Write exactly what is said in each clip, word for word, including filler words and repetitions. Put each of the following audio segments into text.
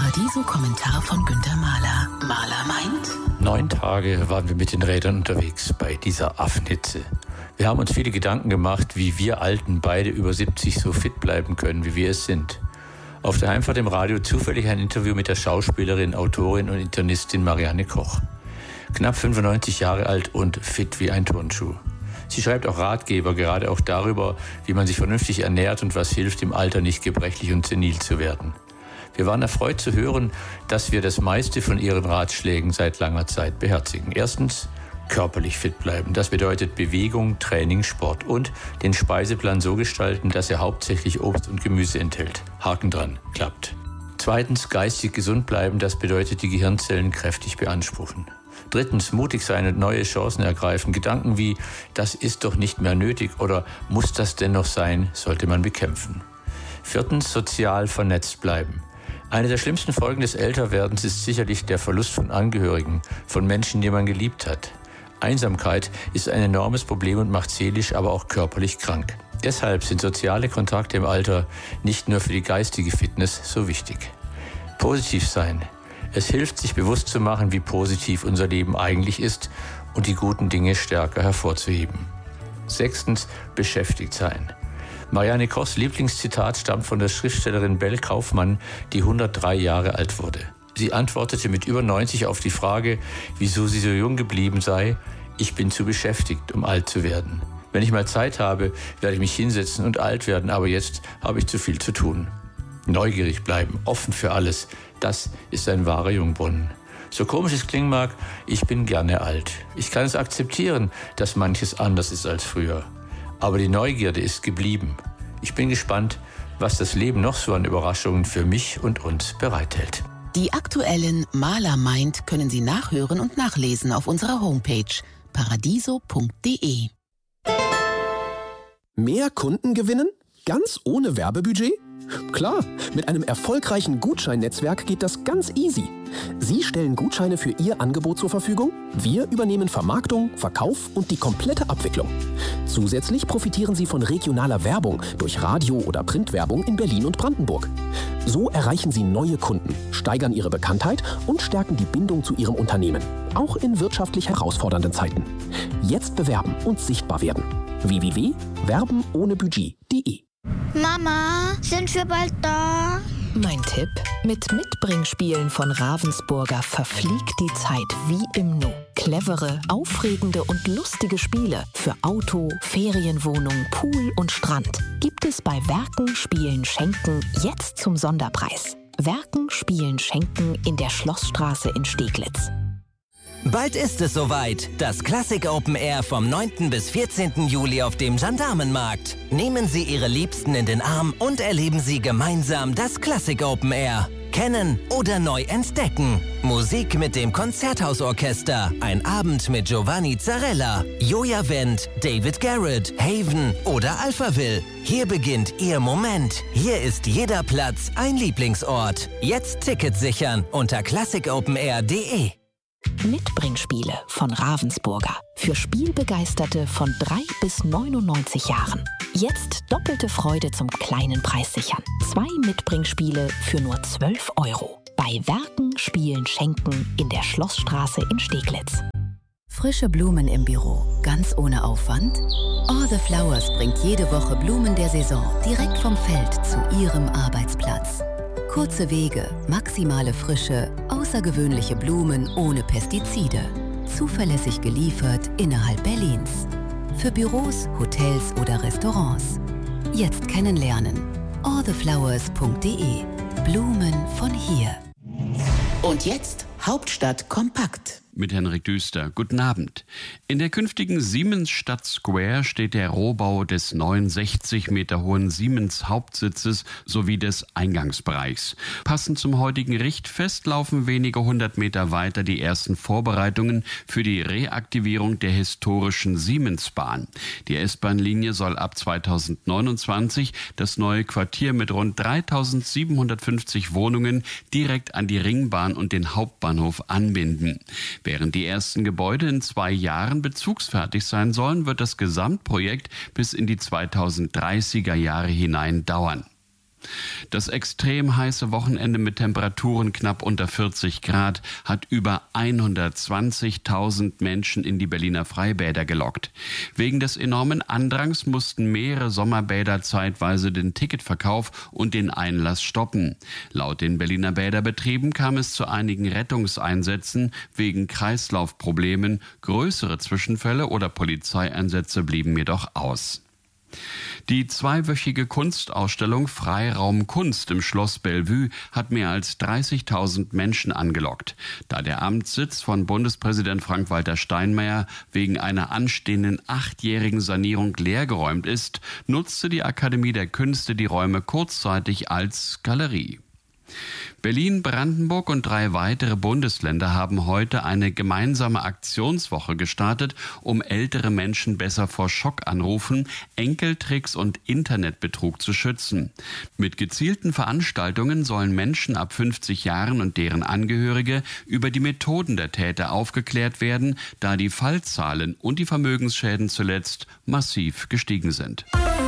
Paradiso-Kommentar von Günter Mahler. Mahler meint: Neun Tage waren wir mit den Rädern unterwegs bei dieser Affenhitze. Wir haben uns viele Gedanken gemacht, wie wir Alten beide über siebzig so fit bleiben können, wie wir es sind. Auf der Heimfahrt im Radio zufällig ein Interview mit der Schauspielerin, Autorin und Internistin Marianne Koch. Knapp fünfundneunzig Jahre alt und fit wie ein Turnschuh. Sie schreibt auch Ratgeber, gerade auch darüber, wie man sich vernünftig ernährt und was hilft, im Alter nicht gebrechlich und senil zu werden. Wir waren erfreut zu hören, dass wir das meiste von ihren Ratschlägen seit langer Zeit beherzigen. Erstens, körperlich fit bleiben. Das bedeutet Bewegung, Training, Sport und den Speiseplan so gestalten, dass er hauptsächlich Obst und Gemüse enthält. Haken dran, klappt. Zweitens, geistig gesund bleiben. Das bedeutet die Gehirnzellen kräftig beanspruchen. Drittens, mutig sein und neue Chancen ergreifen. Gedanken wie, das ist doch nicht mehr nötig oder muss das denn noch sein, sollte man bekämpfen. Viertens, sozial vernetzt bleiben. Eine der schlimmsten Folgen des Älterwerdens ist sicherlich der Verlust von Angehörigen, von Menschen, die man geliebt hat. Einsamkeit ist ein enormes Problem und macht seelisch, aber auch körperlich krank. Deshalb sind soziale Kontakte im Alter nicht nur für die geistige Fitness so wichtig. Positiv sein. Es hilft, sich bewusst zu machen, wie positiv unser Leben eigentlich ist und die guten Dinge stärker hervorzuheben. Sechstens, beschäftigt sein. Marianne Kochs Lieblingszitat stammt von der Schriftstellerin Belle Kaufmann, die hundertdrei Jahre alt wurde. Sie antwortete mit über neunzig auf die Frage, wieso sie so jung geblieben sei: Ich bin zu beschäftigt, um alt zu werden. Wenn ich mal Zeit habe, werde ich mich hinsetzen und alt werden, aber jetzt habe ich zu viel zu tun. Neugierig bleiben, offen für alles, das ist ein wahrer Jungbrunnen. So komisch es klingen mag, ich bin gerne alt. Ich kann es akzeptieren, dass manches anders ist als früher. Aber die Neugierde ist geblieben. Ich bin gespannt, was das Leben noch so an Überraschungen für mich und uns bereithält. Die aktuellen Mahler meint können Sie nachhören und nachlesen auf unserer Homepage paradiso punkt de. Mehr Kunden gewinnen? Ganz ohne Werbebudget? Klar, mit einem erfolgreichen Gutscheinnetzwerk geht das ganz easy. Sie stellen Gutscheine für Ihr Angebot zur Verfügung, wir übernehmen Vermarktung, Verkauf und die komplette Abwicklung. Zusätzlich profitieren Sie von regionaler Werbung durch Radio- oder Printwerbung in Berlin und Brandenburg. So erreichen Sie neue Kunden, steigern Ihre Bekanntheit und stärken die Bindung zu Ihrem Unternehmen, auch in wirtschaftlich herausfordernden Zeiten. Jetzt bewerben und sichtbar werden. w w w punkt werben ohne budget punkt de. Mama, sind wir bald da? Mein Tipp: Mit Mitbringspielen von Ravensburger verfliegt die Zeit wie im Nu. Clevere, aufregende und lustige Spiele für Auto, Ferienwohnung, Pool und Strand gibt es bei Werken, Spielen, Schenken jetzt zum Sonderpreis. Werken, Spielen, Schenken in der Schlossstraße in Steglitz. Bald ist es soweit. Das Classic Open Air vom neunten bis vierzehnten Juli auf dem Gendarmenmarkt. Nehmen Sie Ihre Liebsten in den Arm und erleben Sie gemeinsam das Classic Open Air. Kennen oder neu entdecken. Musik mit dem Konzerthausorchester. Ein Abend mit Giovanni Zarella, Joja Wendt, David Garrett, Haven oder Alphaville. Hier beginnt Ihr Moment. Hier ist jeder Platz ein Lieblingsort. Jetzt Tickets sichern unter classic open air punkt de. Mitbringspiele von Ravensburger. Für Spielbegeisterte von drei bis neunundneunzig Jahren. Jetzt doppelte Freude zum kleinen Preis sichern. Zwei Mitbringspiele für nur zwölf Euro. Bei Werken, Spielen, Schenken in der Schlossstraße in Steglitz. Frische Blumen im Büro, ganz ohne Aufwand? All the Flowers bringt jede Woche Blumen der Saison direkt vom Feld zu Ihrem Arbeitsplatz. Kurze Wege, maximale Frische, außergewöhnliche Blumen ohne Pestizide. Zuverlässig geliefert innerhalb Berlins. Für Büros, Hotels oder Restaurants. Jetzt kennenlernen. all the flowers punkt de. Blumen von hier. Und jetzt Hauptstadt kompakt. Mit Henrik Düster. Guten Abend. In der künftigen Siemens-Stadt Square steht der Rohbau des neuen sechzig Meter hohen Siemens-Hauptsitzes sowie des Eingangsbereichs. Passend zum heutigen Richtfest laufen wenige hundert Meter weiter die ersten Vorbereitungen für die Reaktivierung der historischen Siemensbahn. Die S-Bahn-Linie soll ab zweitausendneunundzwanzig das neue Quartier mit rund dreitausendsiebenhundertfünfzig Wohnungen direkt an die Ringbahn und den Hauptbahnhof anbinden. Während die ersten Gebäude in zwei Jahren bezugsfertig sein sollen, wird das Gesamtprojekt bis in die zweitausenddreißiger Jahre hinein dauern. Das extrem heiße Wochenende mit Temperaturen knapp unter vierzig Grad hat über hundertzwanzigtausend Menschen in die Berliner Freibäder gelockt. Wegen des enormen Andrangs mussten mehrere Sommerbäder zeitweise den Ticketverkauf und den Einlass stoppen. Laut den Berliner Bäderbetrieben kam es zu einigen Rettungseinsätzen wegen Kreislaufproblemen. Größere Zwischenfälle oder Polizeieinsätze blieben jedoch aus. Die zweiwöchige Kunstausstellung Freiraum Kunst im Schloss Bellevue hat mehr als dreißigtausend Menschen angelockt. Da der Amtssitz von Bundespräsident Frank-Walter Steinmeier wegen einer anstehenden achtjährigen Sanierung leergeräumt ist, nutzte die Akademie der Künste die Räume kurzzeitig als Galerie. Berlin, Brandenburg und drei weitere Bundesländer haben heute eine gemeinsame Aktionswoche gestartet, um ältere Menschen besser vor Schockanrufen, Enkeltricks und Internetbetrug zu schützen. Mit gezielten Veranstaltungen sollen Menschen ab fünfzig Jahren und deren Angehörige über die Methoden der Täter aufgeklärt werden, da die Fallzahlen und die Vermögensschäden zuletzt massiv gestiegen sind.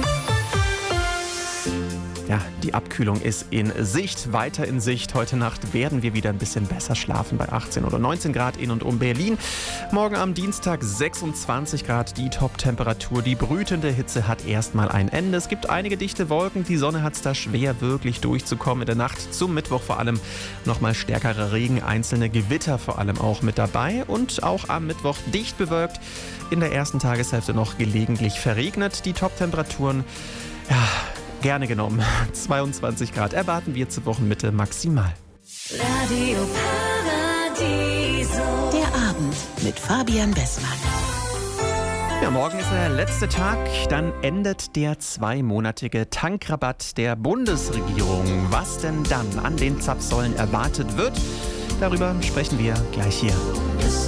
Ja, die Abkühlung ist in Sicht, weiter in Sicht. Heute Nacht werden wir wieder ein bisschen besser schlafen bei achtzehn oder neunzehn Grad in und um Berlin. Morgen am Dienstag sechsundzwanzig Grad, die Top-Temperatur. Die brütende Hitze hat erstmal ein Ende. Es gibt einige dichte Wolken, die Sonne hat es da schwer wirklich durchzukommen. In der Nacht zum Mittwoch vor allem nochmal stärkerer Regen, einzelne Gewitter vor allem auch mit dabei. Und auch am Mittwoch dicht bewölkt, in der ersten Tageshälfte noch gelegentlich verregnet. Die Top-Temperaturen, ja, gerne genommen. zweiundzwanzig Grad erwarten wir zur Wochenmitte maximal. Radio Paradiso. Der Abend mit Fabian Bessmann. Ja, morgen ist der letzte Tag. Dann endet der zweimonatige Tankrabatt der Bundesregierung. Was denn dann an den Zapfsäulen erwartet wird, darüber sprechen wir gleich hier.